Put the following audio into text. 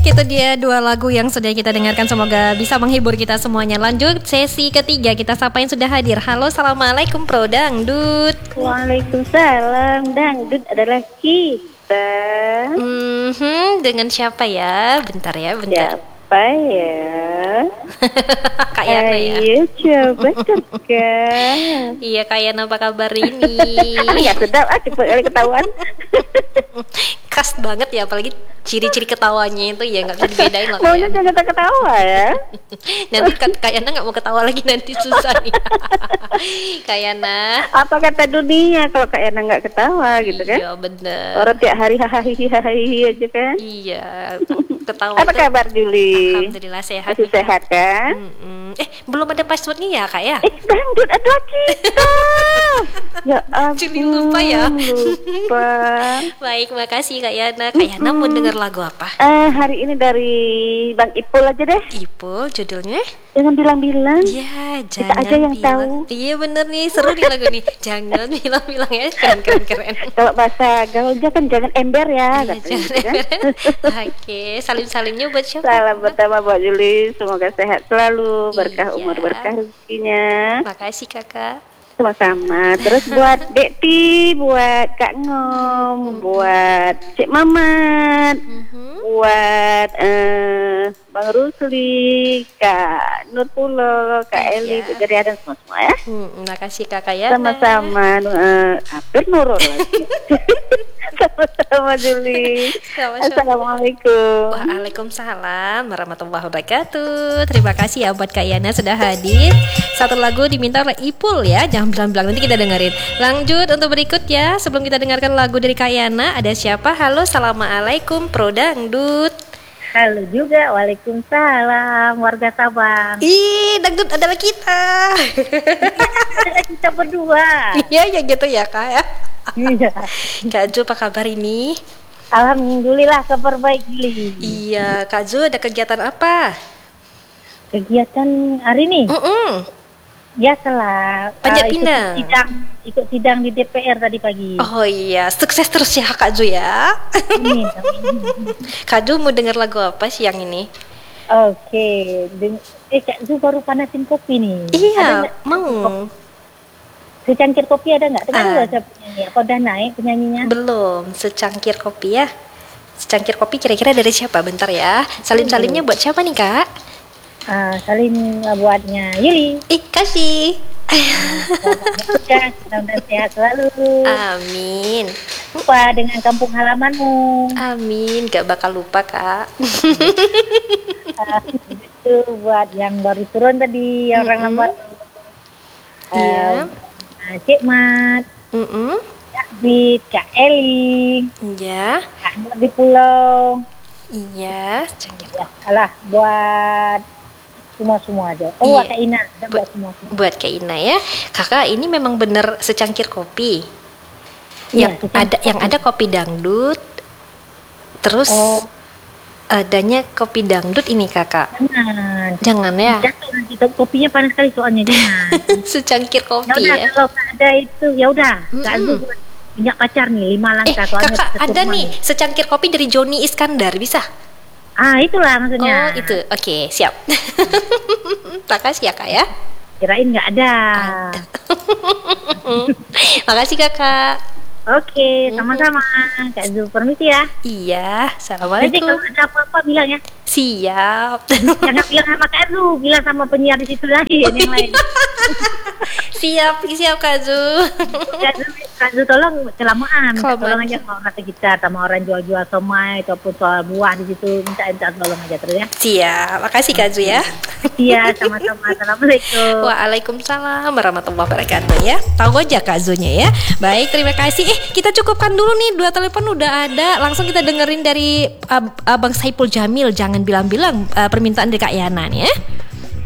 Baik, itu dia dua lagu yang sudah kita dengarkan. Semoga bisa menghibur kita semuanya. Lanjut sesi ketiga, kita sapa yang sudah hadir. Halo, assalamualaikum Pro Dangdut. Waalaikumsalam. Dangdut adalah kita. Dengan siapa ya? Bentar ya, bentar. Siapa ya? Kak Yana ya. Ayo coba tebak. Iya, Kak Yana, apa kabar ini? Ya sedap, cepet kali ketahuan. Khas banget ya, apalagi ciri-ciri ketawanya itu ya nggak bisa dibedain loh. Maunya jangan ketawa ya. Nanti Kak Yana nggak mau ketawa lagi, nanti susah nih. Kak Yana. Apa kata dunia kalau Kak Yana nggak ketawa gitu kan? Iya bener. Orang tiap hari hahaha aja kan? Iya, ketawa. Apa kabar Juli? Alhamdulillah sehat. Masih sehat kan? Belum ada passwordnya ya Kak ya? Dangdut adalah kita. Ya ampun. Juli lupa ya. Lupa. Baik, makasih Kak Yana. Kak Yana mau denger lagu apa? Hari ini dari Bang Ipul aja deh. Ipul, judulnya? Jangan bilang-bilang. Iya, Kita jangan aja yang bilang. tahu. Iya bener nih, seru nih lagu nih. Jangan bilang-bilang ya, keren. Kalau bahasa gaulnya kan jangan ember ya. Iya, katanya, jangan kan? Oke, salim-salimnya buat siapa? Salam pertama buat Juli. Semoga sehat selalu, berkah Iya. umur, berkah rezekinya. Makasih kakak. Sama-sama. Terus buat Dekti, buat Kak Ngom, buat Cik Mamat, buat Bang Rusli, Kak Nur Pulo, Kak Eli, Iya. dari Adan semua ya. Makasih kakak ya. Sama-sama. Hampir nurul lagi. Sama-sama Juli. Sama-sama. Assalamualaikum. Waalaikumsalam warahmatullahi wabarakatuh. Terima kasih ya buat Kak Yana sudah hadir. Satu lagu diminta oleh Ipul ya. Jangan bilang-bilang, nanti kita dengerin. Lanjut untuk berikut ya. Sebelum kita dengarkan lagu dari Kak Yana, ada siapa? Halo, assalamualaikum Pro Dangdut. Halo juga, waalaikumsalam warga Sabang. Ih, Dangdut adalah kita. Kita berdua. Iya ya gitu ya Kak ya. Iya. Kak Ju, apa kabar ini? Alhamdulillah kabar baik Juli. Iya, Kak Ju, ada kegiatan apa? Kegiatan hari ini? Biasalah. Panjat pinang. Ikut sidang di DPR tadi pagi. Oh iya, sukses terus ya Kak Ju ya. Amin. Kak Ju mau denger lagu apa siang ini? Oke. Kak Zu baru panasin kopi nih. Iya, Ada mau. secangkir kopi ada nggak? Dengar Ah. nggak siapa penyanyi? Apa udah naik penyanyinya? Belum, secangkir kopi ya. Secangkir kopi kira-kira dari siapa? Bentar ya. Salim-salimnya buat siapa nih Kak? Salim buatnya Yuli. Kasih. Mudah-mudahan sehat selalu. Amin. Lupa dengan kampung halamanmu. Amin, gak bakal lupa Kak. Itu buat yang baru turun tadi, yang orang lambat. Iya. Cik Mat, Kak Bit, Kak Eli, Iya. Kak Nur di Pulau. Iya, secangkir. Ya, alah buat semua aja. Iya. Kak Ina, dan buat semua. Buat Kak Ina ya. Kakak, ini memang bener secangkir kopi. Iya, Yang ada kopi dangdut. Terus adanya kopi dangdut ini Kakak. Jangan ya. Jatuh nanti kopinya panas sekali soalnya jangan. Secangkir Ya kopi udah ya. kalau nggak ada itu ya udah. Kak Azu punya pacar nih 5 langkah soalnya. Kakak tetep ada manis. nih secangkir kopi dari Joni Iskandar, bisa? Itulah maksudnya. Oh itu, oke siap. Makasih ya Kak ya. Kirain nggak ada. Makasih Kakak. Oke, sama-sama. Kak Azu permisi ya. Iya, Jadi assalamualaikum. kalau ada apa-apa bilang ya. Siap. Jangan bilang sama Kak Azu, bilang sama penyiar di situ lagi yang lain. Siap Kak Zu. Kak Azu tolong kelamaan, Kelamaan. tolong aja kalau kata kita sama orang jual-jual somai ataupun soal buah di situ minta tolong aja terus ya. Siap, makasih Kak Zu ya. Iya, sama-sama. Assalamualaikum. Waalaikumsalam warahmatullahi wabarakatuh ya. Tahu aja Kak Zunya ya. Baik, terima kasih. Kita cukupkan dulu nih, 2 telepon udah ada. Langsung kita dengerin dari Abang Saipul Jamil. Jangan bilang-bilang permintaan dari Kak Yana nih ya.